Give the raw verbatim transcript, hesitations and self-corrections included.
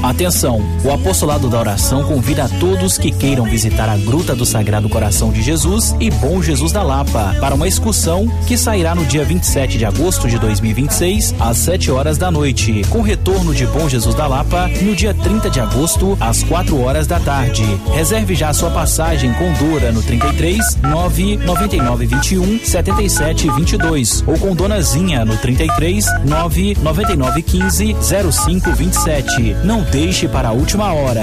Atenção, o Apostolado da Oração convida a todos que queiram visitar a Gruta do Sagrado Coração de Jesus e Bom Jesus da Lapa para uma excursão que sairá no dia vinte e sete de agosto de dois mil e vinte e seis às sete horas da noite, com retorno de Bom Jesus da Lapa no dia trinta de agosto às quatro horas da tarde. Reserve já sua passagem com Dora no trinta e três, nove nove nove vinte e um, setenta e sete vinte e dois ou com Dona Zinha no trinta e três, nove nove nove quinze, zero cinco vinte e sete. Não deixe para a última hora.